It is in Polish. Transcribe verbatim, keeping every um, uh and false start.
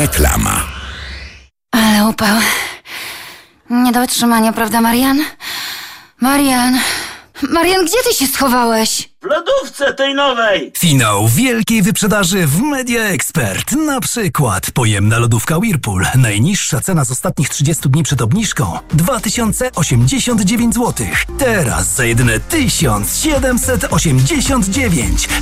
Reklama. Ale upał. Nie do utrzymania, prawda, Marian? Marian... Marian, gdzie ty się schowałeś? W lodówce tej nowej! Finał wielkiej wyprzedaży w Media Expert. Na przykład pojemna lodówka Whirlpool. Najniższa cena z ostatnich trzydziestu dni przed obniżką dwa tysiące osiemdziesiąt dziewięć złotych. Teraz za jedyne tysiąc siedemset osiemdziesiąt dziewięć.